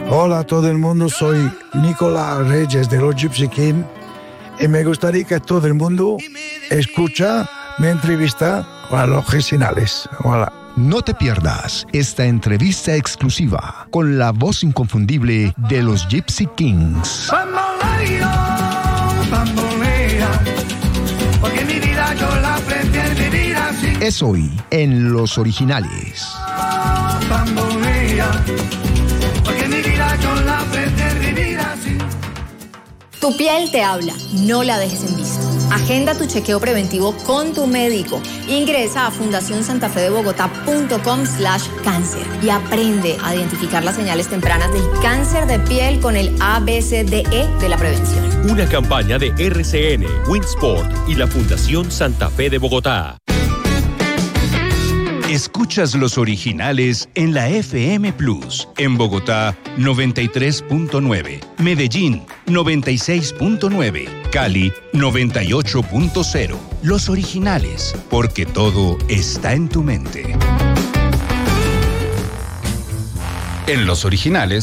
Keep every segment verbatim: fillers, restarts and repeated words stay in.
Hola a todo el mundo, soy Nicolás Reyes de los Gypsy King y me gustaría que todo el mundo escucha mi entrevista a los originales. Hola. No te pierdas esta entrevista exclusiva con la voz inconfundible de los Gypsy Kings. Bamboleo, bambolea, porque mi vida yo la aprendí a vivir así. Es hoy en Los Originales. Bambolea, porque mi vida yo la aprendí a vivir así. Tu piel te habla, no la dejes en visto. Agenda tu chequeo preventivo con tu médico. Ingresa a fundación santa fe de bogotá punto com slash cáncer y aprende a identificar las señales tempranas del cáncer de piel con el A B C D E de la prevención. Una campaña de R C N, Winsport y la Fundación Santa Fe de Bogotá. Escuchas Los Originales en la F M Plus, en Bogotá noventa y tres punto nueve, Medellín noventa y seis punto nueve, Cali noventa y ocho punto cero. Los Originales, porque todo está en tu mente. En Los Originales,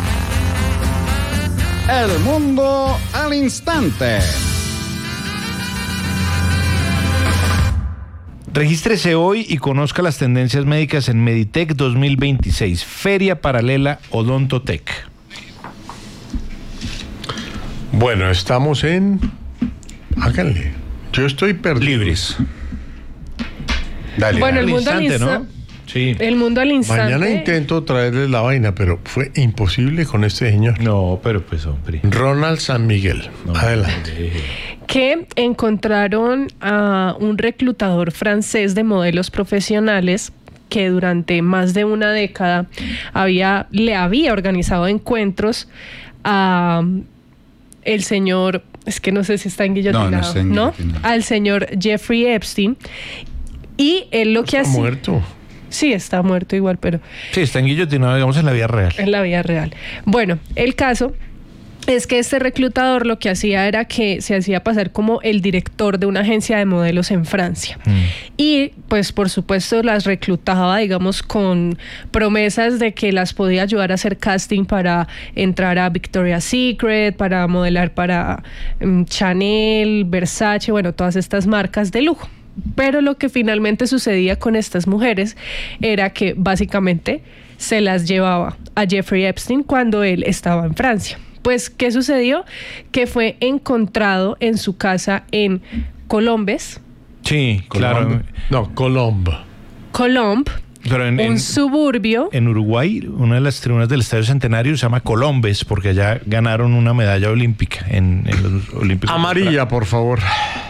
El mundo al instante. Regístrese hoy y conozca las tendencias médicas en Meditech dos mil veintiséis, Feria Paralela Odontotech. Bueno, estamos en... Háganle. Yo estoy perdido. Libres. Dale. Bueno, dale. el mundo al instante, ¿no? Sí. El mundo al instante. Mañana intento traerles la vaina, pero fue imposible con este señor. No, pero pues, hombre. Ronald San Miguel. No, Adelante. Hombre. Que encontraron a un reclutador francés de modelos profesionales que durante más de una década había, le había organizado encuentros a el señor, es que no sé si está en guillotinado, No, no está en ¿no? guillotinado. Al señor Jeffrey Epstein. Y él lo que Está hacía... muerto. Sí, está muerto igual, pero... Sí, está en guillotinado, digamos, en la vida real. En la vida real. Bueno, el caso es que este reclutador lo que hacía era que se hacía pasar como el director de una agencia de modelos en Francia. Mm. Y pues por supuesto las reclutaba, digamos, con promesas de que las podía ayudar a hacer casting para entrar a Victoria's Secret, para modelar para um, Chanel, Versace, bueno, todas estas marcas de lujo. Pero lo que finalmente sucedía con estas mujeres era que básicamente se las llevaba a Jeffrey Epstein cuando él estaba en Francia. Pues, ¿qué sucedió? Que fue encontrado en su casa en Colombes. Sí, claro. No, Colombo. Colombe, Pero en, un en, suburbio. En Uruguay, una de las tribunas del Estadio Centenario se llama Colombes, porque allá ganaron una medalla olímpica en, en los Olímpicos. Amarilla, por favor.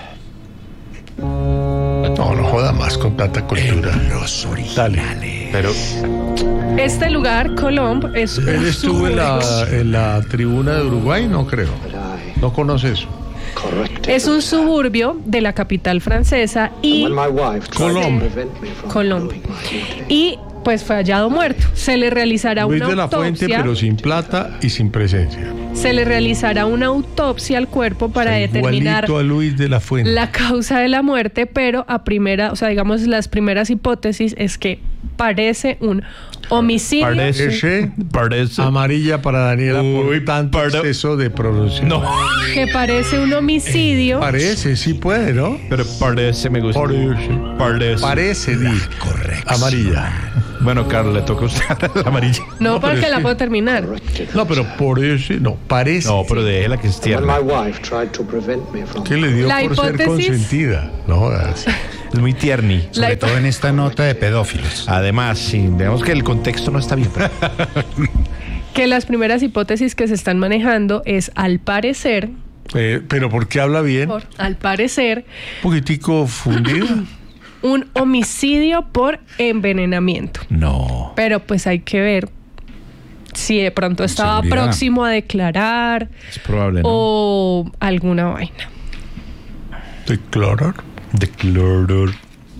No, no joda más con tanta cultura. En Los Originales. Dale. Pero Este lugar, Colombe, es un él estuvo en la, en la tribuna de Uruguay, no creo. No conoce eso. Es un suburbio de la capital francesa y Colombe. Colombe. Y pues fue hallado muerto. Se le realizará Luis una de la autopsia. Fuente, pero sin plata y sin presencia. Se le realizará una autopsia al cuerpo para O sea, determinar igualito a Luis de la Fuente. la causa de la muerte, pero a primera, o sea, digamos, las primeras hipótesis es que parece un homicidio. Parece, parece. Amarilla para Daniela Uy, por tanto para- exceso de pronunciación. No, Que parece un homicidio. Parece, sí puede, ¿no? pero parece, me gusta. Parece. Parece. Parece, di. Correcto. Amarilla. Bueno, Carlos, le toca a usted la amarilla. No, No, pero porque es la que- puedo terminar. No, pero por eso, no, parece. No, pero déjela que es tierna. ¿Qué le dio La por ser hipótesis- consentida? No jodas. Es muy tierni. Sobre La- todo en esta nota de pedófilos. Además, sí, digamos que el contexto no está bien. Que las primeras hipótesis que se están manejando es, al parecer, Eh, pero ¿por qué habla bien? por, al parecer, Un poquitico fundido. un homicidio por envenenamiento. No. Pero pues hay que ver si de pronto estaba seguridad. próximo a declarar Es probable, ¿no? o alguna vaina. Declarar. Declarar.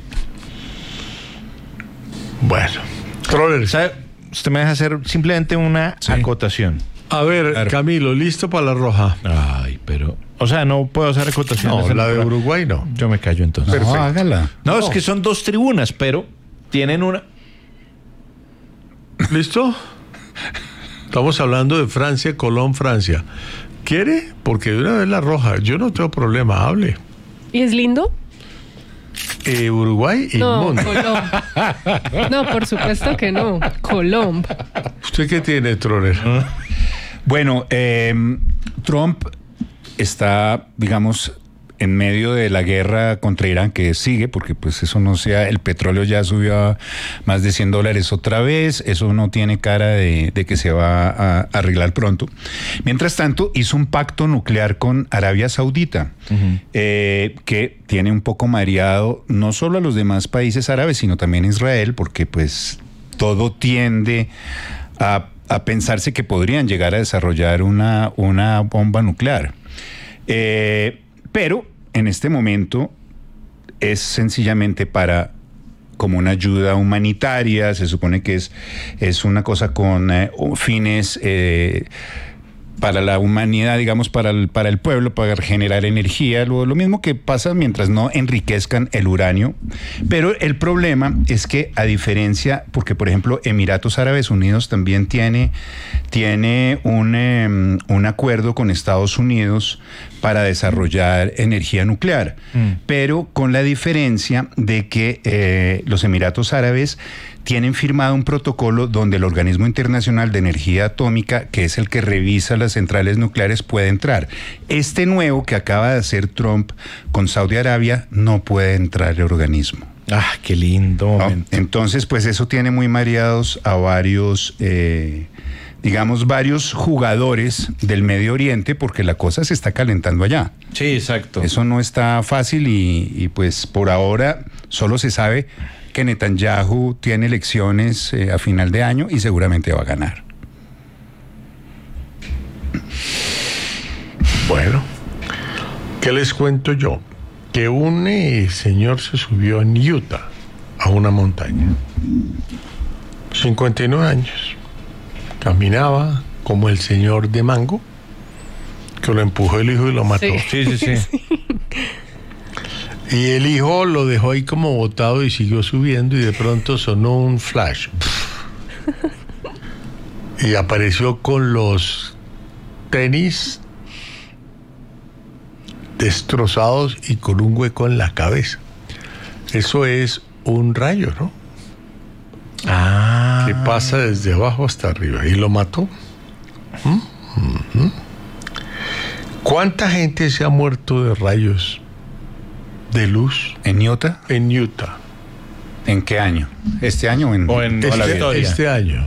Bueno. Troller. ¿Sabe? Usted me deja hacer simplemente una Sí. acotación. A ver, Claro. Camilo, ¿listo para la roja? Ay, pero... O sea, no puedo hacer acotaciones. No, en la el de programa. Uruguay no. Yo me callo entonces. No, hágala. No, es que son dos tribunas, pero tienen una... ¿Listo? Estamos hablando de Francia, Colón, Francia. ¿Quiere? Porque de una vez la roja. Yo no tengo problema, hable. ¿Y es lindo? Eh, Uruguay, no, inmundo. Colom. No, por supuesto que no. Colom. ¿Usted qué tiene, Troller? Bueno, eh, Trump está, digamos, en medio de la guerra contra Irán, que sigue, porque pues eso no sea, el petróleo ya subió a más de cien dólares otra vez, eso no tiene cara de, de que se va a arreglar pronto. Mientras tanto, hizo un pacto nuclear con Arabia Saudita, uh-huh. eh, que tiene un poco mareado no solo a los demás países árabes, sino también a Israel, porque pues todo tiende a, a pensarse que podrían llegar a desarrollar una, una bomba nuclear. Eh, Pero en este momento es sencillamente para como una ayuda humanitaria, se supone que es, es una cosa con eh, fines eh, para la humanidad, digamos, para el, para el pueblo, para generar energía, lo, lo mismo que pasa mientras no enriquezcan el uranio. Pero el problema es que, a diferencia, porque por ejemplo Emiratos Árabes Unidos también tiene, tiene un, eh, un acuerdo con Estados Unidos para desarrollar energía nuclear, mm. pero con la diferencia de que eh, los Emiratos Árabes tienen firmado un protocolo donde el Organismo Internacional de Energía Atómica, que es el que revisa las centrales nucleares, puede entrar. Este nuevo que acaba de hacer Trump con Saudi Arabia no puede entrar el organismo. Ah, qué lindo momento. ¿No? Entonces, pues eso tiene muy mareados a varios... Eh, digamos, varios jugadores del Medio Oriente, porque la cosa se está calentando allá. Sí, exacto. Eso no está fácil y, y pues por ahora solo se sabe que Netanyahu tiene elecciones eh, a final de año y seguramente va a ganar. Bueno, ¿qué les cuento yo? Que un eh, señor se subió en Utah a una montaña. cincuenta y nueve años. Caminaba como el señor de Mango, que lo empujó el hijo y lo mató. Sí, sí, sí. sí. Y el hijo lo dejó ahí como botado y siguió subiendo y de pronto sonó un flash. Y apareció con los tenis destrozados y con un hueco en la cabeza. Eso es un rayo, ¿no? Ah. Que pasa desde abajo hasta arriba y lo mató. ¿Mm? ¿Cuánta gente se ha muerto de rayos de luz? ¿En Utah? En Utah. ¿En qué año? ¿Este año o en, o en este, la historia? Este año.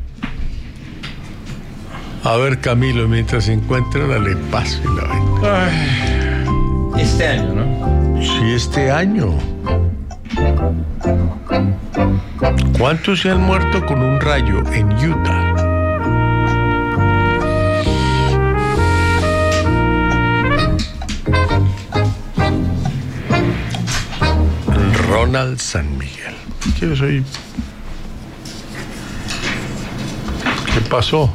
A ver, Camilo, mientras se encuentra la le paso y la ven. Este año, ¿no? Sí, este año. ¿Cuántos se han muerto con un rayo en Utah? Ronald San Miguel. Yo soy... ¿Qué pasó?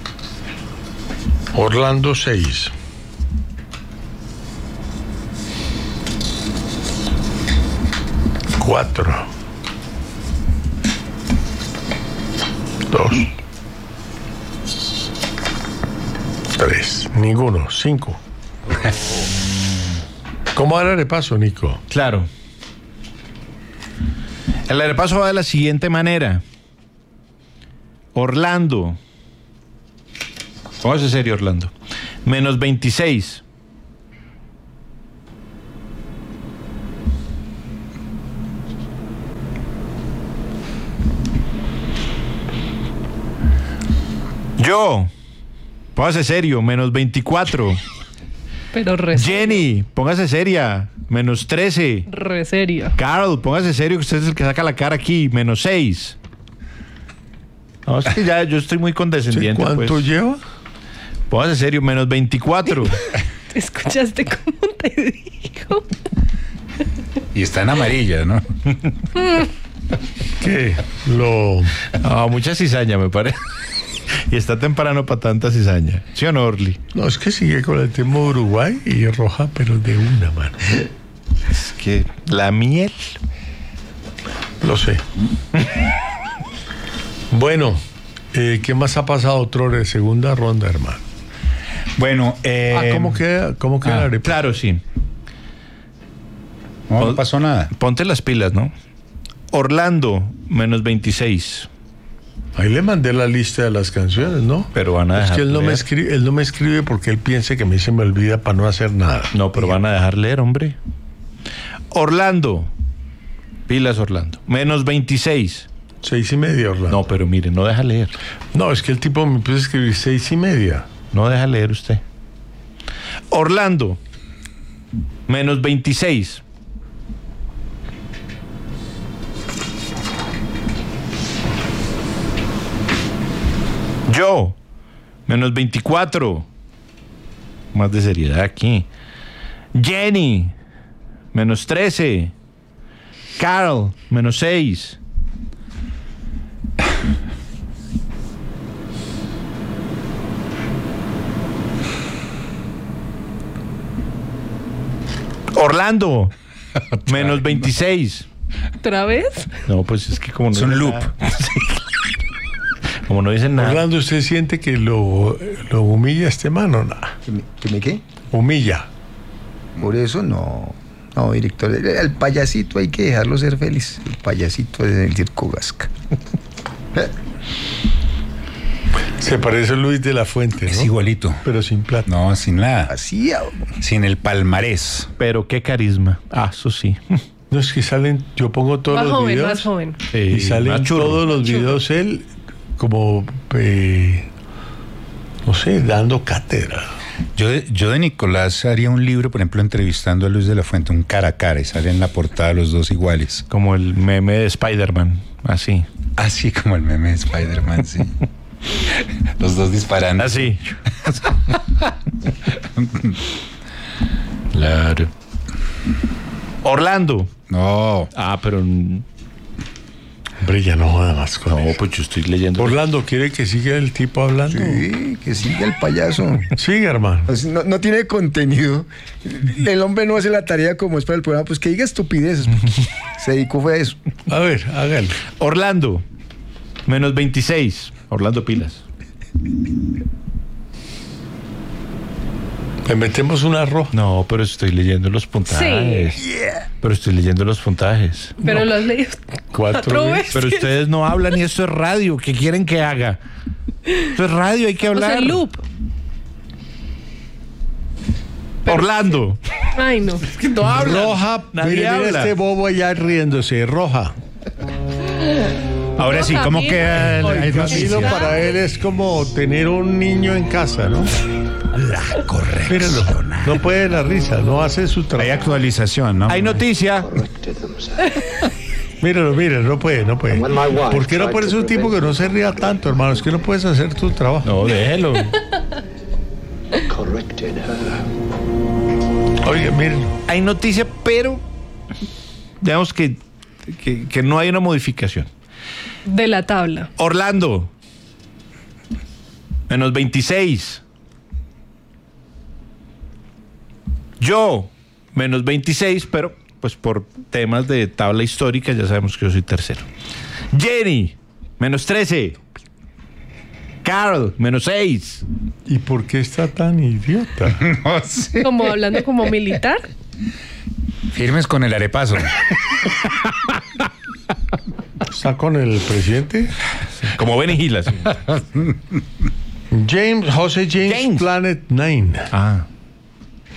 Orlando seis. Cuatro. Dos. Tres. Ninguno. Cinco. ¿Cómo va el repaso, Nico? Claro. El repaso va de la siguiente manera. Orlando. Póngase serio, Orlando. Menos veintiséis. Yo, póngase serio, menos veinticuatro. Pero re Jenny, póngase seria, menos trece. Re serio. Carl, póngase serio, que usted es el que saca la cara aquí, menos seis. No, es que ya yo estoy muy condescendiente. ¿Cuánto pues. lleva? Póngase serio, menos veinticuatro. ¿Escuchaste cómo te dijo? Y está en amarilla, ¿no? ¿Qué? Lo... No, mucha cizaña, me parece. Y está temprano para tanta cizaña. ¿Sí o no, Orly? No, es que sigue con el tema de Uruguay y roja, pero de una mano. Es que la miel. Lo sé. Bueno, Eh, ¿Qué más ha pasado, Trore? Segunda ronda, hermano. Bueno, eh, ah, ¿cómo queda, cómo queda ah, la arepa? Claro, sí. No, no pasó nada. Ponte las pilas, ¿no? Orlando, menos veintiséis. Ahí le mandé la lista de las canciones, ¿no? Pero van a Es dejar que él no, me leer. escribe, él no me escribe porque él piensa que a mí se me olvida para no hacer nada. No, pero van a dejar leer, hombre. Orlando. Pilas, Orlando. Menos veintiséis. Seis y media, Orlando. No, pero mire, no deja leer. No, es que el tipo me empieza a escribir seis y media. No deja leer usted. Orlando. Menos veintiséis. Yo. Menos veinticuatro. Más de seriedad aquí. Jenny. Menos trece. Carol. Menos seis. Orlando. Menos veintiséis. ¿Otra vez? No, pues es que como no Es un dicen loop. nada. Sí. Como no dicen nada. Orlando, ¿usted siente que lo, lo humilla este man o nada? ¿Que me, que me qué? Humilla. Por eso no. No, director. El, el payasito hay que dejarlo ser feliz. El payasito es el circo Gasca. Se parece a Luis de la Fuente, ¿no? Es igualito. Pero sin plata. No, sin nada. Así. ah, Sin el palmarés. Pero qué carisma. Ah, eso sí. No, es que salen, yo pongo todos Más los joven, videos. más joven. Y salen más churro. todos los videos él como, eh, no sé, dando cátedra. Yo de, yo de Nicolás haría un libro, por ejemplo, entrevistando a Luis de la Fuente, un cara a cara, y sale en la portada los dos iguales. Como el meme de Spider-Man. Así. Así como el meme de Spider-Man, sí. Los dos disparando. Así. Claro. Orlando. No. Ah, pero. No, Hombre, ya no joda más con eso. pues yo estoy leyendo. Orlando, ¿quiere que siga el tipo hablando? Sí, que siga el payaso. Siga, hermano. Pues no, no tiene contenido. El hombre no hace la tarea como es para el programa. Pues que diga estupideces. Se dedicó fue a eso. A ver, hágalo. Orlando. Menos veintiséis. Orlando Pilas. Le metemos un arroz. No, pero estoy leyendo los puntajes. Sí. Pero estoy leyendo los puntajes. Pero lo has leído Cuatro cuatro veces. veces. Pero ustedes no hablan y esto es radio. ¿Qué quieren que haga? Esto es radio, hay que O hablar. sea, loop. Orlando. Ay, no. No hablan. Roja. Nadie Mire, mire habla. este bobo allá riéndose. Roja. Ahora sí, Roja, ¿cómo mira. queda el, el El camino noticia? para él es como tener un niño en casa, ¿no? La corrección. Míralo. No puede la risa, no hace su Hay trabajo. actualización, ¿no? Hay noticia. Míralo, míralo, no puede, no puede. ¿Por qué no pones un tipo que no se ría tanto, hermano? Es que no puedes hacer tu trabajo. No, déjelo. Oiga, miren. Hay noticia, pero digamos que, que, que no hay una modificación. De la tabla. Orlando. Menos veintiséis. Yo. Menos veintiséis, pero pues por temas de tabla histórica ya sabemos que yo soy tercero. Jenny. Menos trece. Carol. Menos seis. ¿Y por qué está tan idiota? No sé. Como hablando como militar. Firmes con el arepazo. ¿Está con el presidente? Como Benny Hill, así. James, José James, James. Planet Nine. Ah.